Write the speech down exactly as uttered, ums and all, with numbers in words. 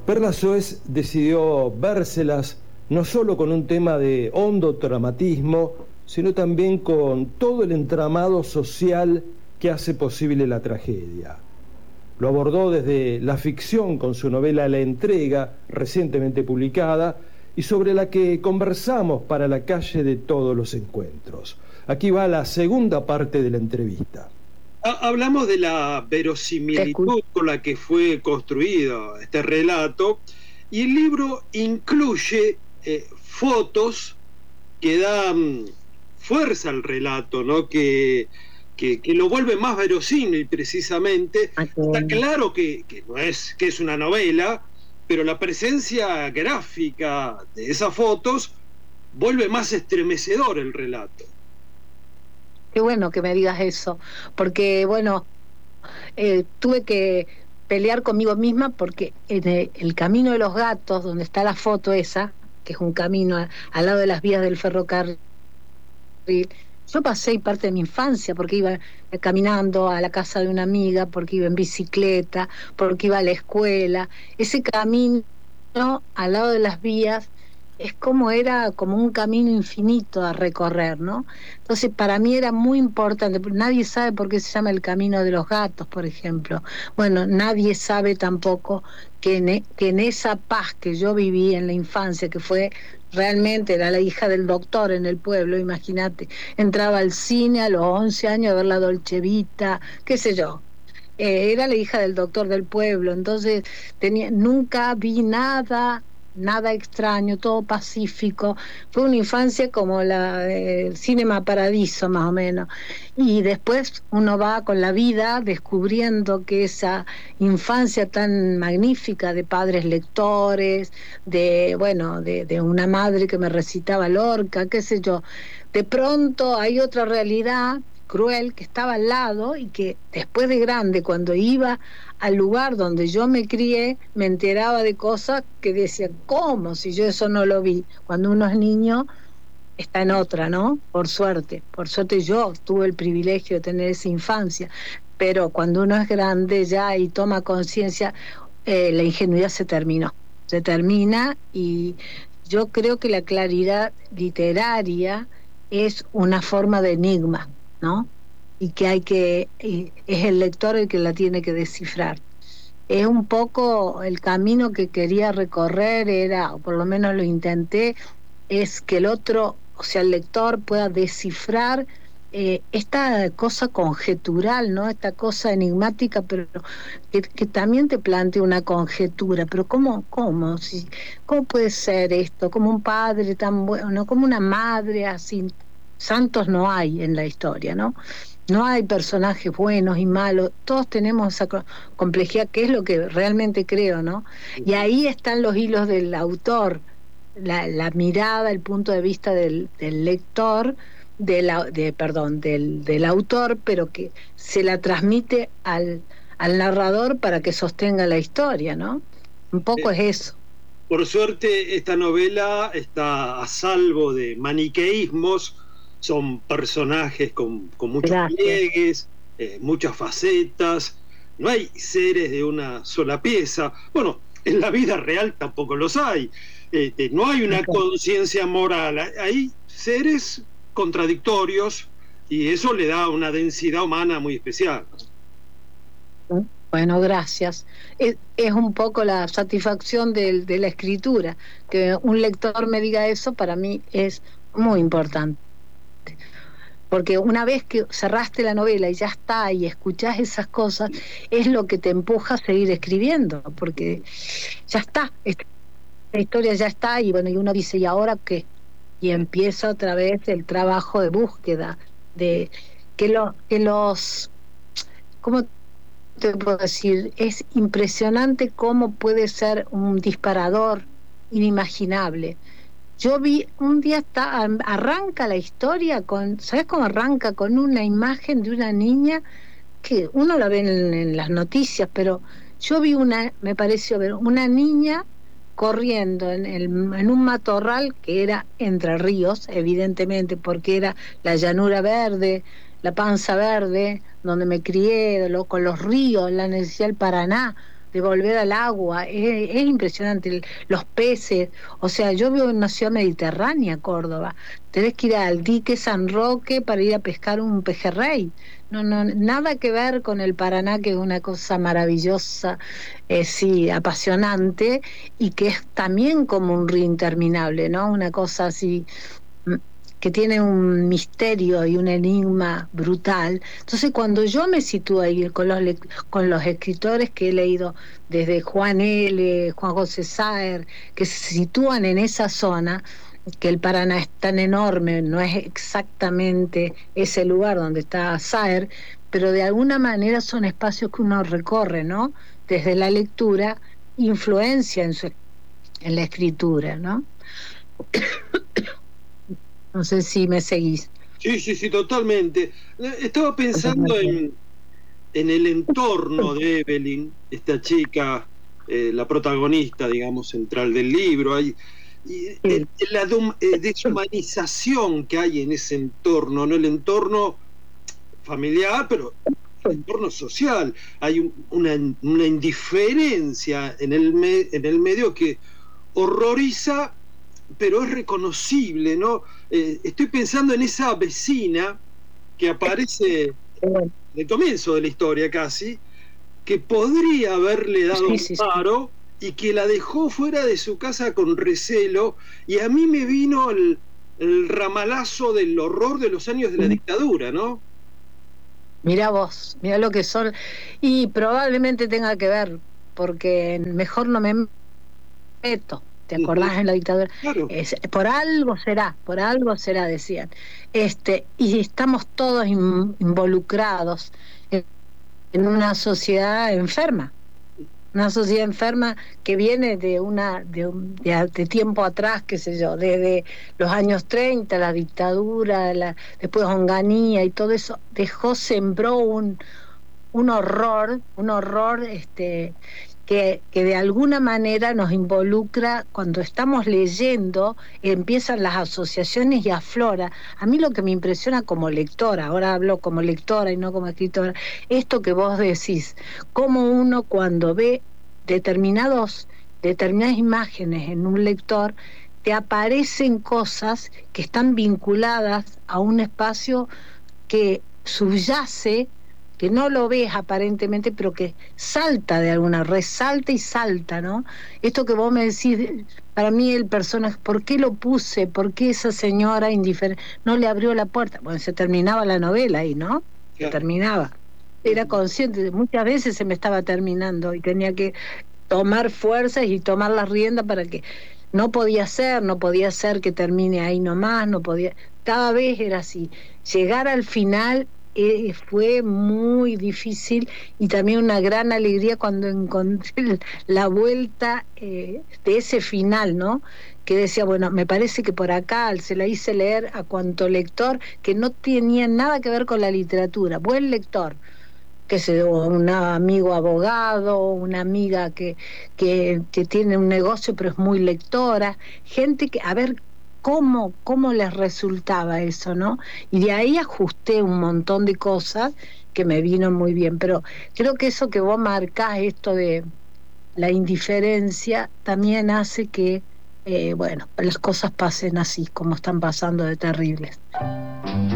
Perla Soes decidió vérselas no solo con un tema de hondo dramatismo, sino también con todo el entramado social que hace posible la tragedia. Lo abordó desde la ficción con su novela La Entrega, recientemente publicada, y sobre la que conversamos para la calle de todos los encuentros. Aquí va la segunda parte de la entrevista. Hablamos de la verosimilitud con la que fue construido este relato, y el libro incluye eh, fotos que dan fuerza al relato, ¿no? que, que, que lo vuelve más verosímil precisamente. Está claro que, que no es, que es una novela, pero la presencia gráfica de esas fotos vuelve más estremecedor el relato. Qué bueno que me digas eso, porque bueno, eh, tuve que pelear conmigo misma porque en el, el Camino de los Gatos, donde está la foto esa, que es un camino a, al lado de las vías del ferrocarril, yo pasé parte de mi infancia porque iba caminando a la casa de una amiga, porque iba en bicicleta, porque iba a la escuela. Ese camino al lado de las vías es como era como un camino infinito a recorrer, ¿no? Entonces para mí era muy importante. Nadie sabe por qué se llama el Camino de los Gatos, por ejemplo. Bueno, nadie sabe tampoco que en, que en esa paz que yo viví en la infancia, que fue realmente, era la hija del doctor en el pueblo, imagínate, entraba al cine a los once años a ver la Dolce Vita, qué sé yo. Eh, era la hija del doctor del pueblo, entonces tenía, nunca vi nada nada extraño, todo pacífico. Fue una infancia como la del Cinema Paradiso, más o menos. Y después uno va con la vida descubriendo que esa infancia tan magnífica de padres lectores, de, bueno, de, de una madre que me recitaba Lorca, qué sé yo, de pronto hay otra realidad cruel que estaba al lado y que después de grande, cuando iba al lugar donde yo me crié, me enteraba de cosas que decía, ¿cómo? Si yo eso no lo vi. Cuando uno es niño, está en otra, ¿no? Por suerte. Por suerte yo tuve el privilegio de tener esa infancia. Pero cuando uno es grande ya y toma conciencia, eh, la ingenuidad se terminó. Se termina y yo creo que la claridad literaria es una forma de enigma, ¿no? Y que hay que, y es el lector el que la tiene que descifrar. Es un poco el camino que quería recorrer, era, o por lo menos lo intenté, es que el otro, o sea, el lector pueda descifrar eh, esta cosa conjetural, ¿no? Esta cosa enigmática, pero que, que también te plantea una conjetura. Pero ¿cómo? ¿Cómo? Si, ¿cómo puede ser esto? Como un padre tan bueno, como una madre así. Santos no hay en la historia, ¿no? No hay personajes buenos y malos, todos tenemos esa complejidad, que es lo que realmente creo, ¿no? Y ahí están los hilos del autor, la, la mirada, el punto de vista del, del lector, de la, de, perdón, del, del autor, pero que se la transmite al, al narrador para que sostenga la historia, ¿no? Un poco eh, es eso. Por suerte, esta novela está a salvo de maniqueísmos. Son personajes con, con muchos Gracias. pliegues, eh, muchas facetas. No hay seres de una sola pieza. Bueno, en la vida real tampoco los hay. Este, no hay una conciencia moral. Hay seres contradictorios y eso le da una densidad humana muy especial. Bueno, gracias. Es, es un poco la satisfacción de, de la escritura. Que un lector me diga eso para mí es muy importante. Porque una vez que cerraste la novela y ya está, y escuchás esas cosas, es lo que te empuja a seguir escribiendo, porque ya está, esta historia ya está, y bueno, y uno dice, ¿y ahora qué? Y empieza otra vez el trabajo de búsqueda, de que, lo, que los, ¿cómo te puedo decir? Es impresionante cómo puede ser un disparador inimaginable. Yo vi, un día está, arranca la historia con, ¿sabes cómo arranca? Con una imagen de una niña que uno la ve en, en las noticias, pero yo vi una, me pareció ver una niña corriendo en, el, en un matorral que era Entre Ríos, evidentemente, porque era la llanura verde, la panza verde, donde me crié, lo, con los ríos, la necesidad del Paraná. de volver al agua, es, es impresionante, los peces, o sea, yo vivo en una ciudad mediterránea, Córdoba, tenés que ir al dique San Roque para ir a pescar un pejerrey, no, no, nada que ver con el Paraná, que es una cosa maravillosa, eh, sí, apasionante, y que es también como un río interminable, ¿no? Una cosa así que tiene un misterio y un enigma brutal. Entonces, cuando yo me sitúo ahí con los, con los escritores que he leído, desde Juan L., Juan José Saer, que se sitúan en esa zona, que el Paraná es tan enorme, no es exactamente ese lugar donde está Saer, pero de alguna manera son espacios que uno recorre, ¿no? Desde la lectura, influencia en, su, en la escritura, ¿no? No sé si me seguís. Sí, sí, sí, totalmente. Estaba pensando en, en el entorno de Evelyn, esta chica, eh, la protagonista, digamos, central del libro. Hay, y, sí. en, en la deshumanización que hay en ese entorno, ¿no? El entorno familiar, pero el entorno social. Hay un, una, una indiferencia en el, me, en el medio que horroriza, pero es reconocible, ¿no? Eh, estoy pensando en esa vecina que aparece en el comienzo de la historia casi, que podría haberle dado sí, sí, un paro sí. y que la dejó fuera de su casa con recelo, y a mí me vino el, el ramalazo del horror de los años de la dictadura, ¿no? Mira vos, mira lo que son, y probablemente tenga que ver, porque mejor no me meto. ¿Te acordás uh-huh. en la dictadura? Claro. Es, por algo será, por algo será, decían. Este, y estamos todos in, involucrados en, en una sociedad enferma, una sociedad enferma que viene de una de, un, de, de tiempo atrás, qué sé yo, desde los años treinta, la dictadura, la, después Onganía y todo eso, dejó, sembró un, un horror, un horror, este Que, que de alguna manera nos involucra. Cuando estamos leyendo, empiezan las asociaciones y aflora. A mí lo que me impresiona como lectora, ahora hablo como lectora y no como escritora, esto que vos decís, cómo uno cuando ve determinados, determinadas imágenes en un lector, te aparecen cosas que están vinculadas a un espacio que subyace, que no lo ves aparentemente, pero que salta de alguna, resalta y salta, ¿no? Esto que vos me decís, para mí el personaje, ¿por qué lo puse? ¿Por qué esa señora indiferente no le abrió la puerta? Bueno, se terminaba la novela ahí, ¿no? Se yeah. terminaba. Era consciente, muchas veces se me estaba terminando y tenía que tomar fuerzas y tomar las riendas para que no podía ser, no podía ser que termine ahí nomás, no podía, cada vez era así. Llegar al final Eh, fue muy difícil, y también una gran alegría cuando encontré la vuelta eh, de ese final, ¿no? Que decía, bueno, me parece que por acá se la hice leer a cuanto lector que no tenía nada que ver con la literatura, buen lector, que sé, un amigo abogado, una amiga que, que, que tiene un negocio pero es muy lectora, gente que, a ver, Cómo, cómo les resultaba eso, ¿no? Y de ahí ajusté un montón de cosas que me vino muy bien, pero creo que eso que vos marcás, esto de la indiferencia, también hace que, eh, bueno, las cosas pasen así, como están pasando de terribles.